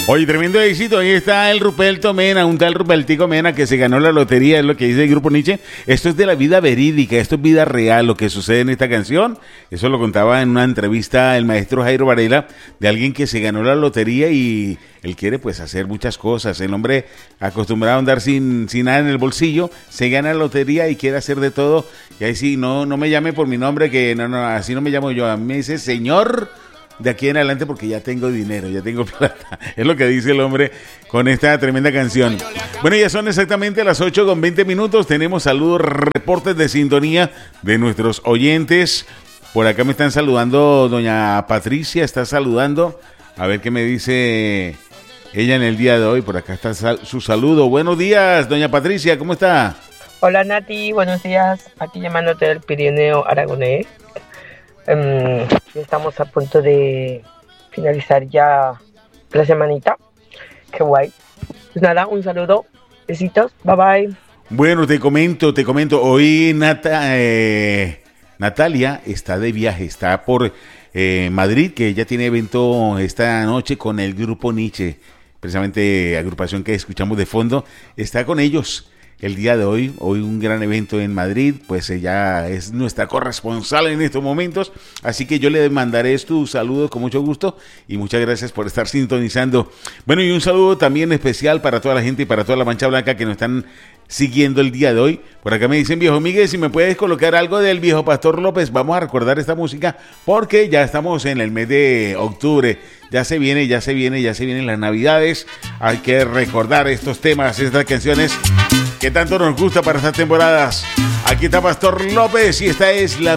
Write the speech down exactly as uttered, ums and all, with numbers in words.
Oye, tremendo éxito. Ahí está el Ruperto Mena, un tal Rupertico Mena que se ganó la lotería, es lo que dice el Grupo Nietzsche. Esto es de la vida verídica, esto es vida real, lo que sucede en esta canción. Eso lo contaba en una entrevista el maestro Jairo Varela, de alguien que se ganó la lotería y él quiere pues hacer muchas cosas. El hombre acostumbrado a andar sin, sin nada en el bolsillo, se gana la lotería y quiere hacer de todo. Y ahí sí, no, no me llame por mi nombre, que no, no, así no me llamo yo. A mí me dice señor de aquí en adelante porque ya tengo dinero, ya tengo plata. Es lo que dice el hombre con esta tremenda canción. Bueno, ya son exactamente las ocho con veinte minutos. Tenemos saludos, reportes de sintonía de nuestros oyentes. Por acá me están saludando, doña Patricia está saludando. A ver qué me dice ella en el día de hoy. Por acá está sal- su saludo. Buenos días, doña Patricia, ¿cómo está? Hola Nati, buenos días. Aquí llamándote del Pirineo Aragonés. Um, estamos a punto de finalizar ya la semanita. Qué guay. Pues nada, un saludo. Besitos. Bye bye. Bueno, te comento, te comento. Hoy Nata, eh, Natalia está de viaje, está por eh, Madrid, que ella tiene evento esta noche con el Grupo Nietzsche, precisamente agrupación que escuchamos de fondo. Está con ellos el día de hoy, hoy un gran evento en Madrid, pues ella es nuestra corresponsal en estos momentos, así que yo le mandaré tu saludo con mucho gusto y muchas gracias por estar sintonizando. Bueno, y un saludo también especial para toda la gente y para toda la Mancha Blanca que nos están siguiendo el día de hoy. Por acá me dicen, viejo Miguel, si me puedes colocar algo del viejo Pastor López. Vamos a recordar esta música porque ya estamos en el mes de octubre, ya se viene, ya se viene, ya se vienen las navidades. Hay que recordar estos temas, estas canciones que tanto nos gusta para estas temporadas. Aquí está Pastor López y esta es la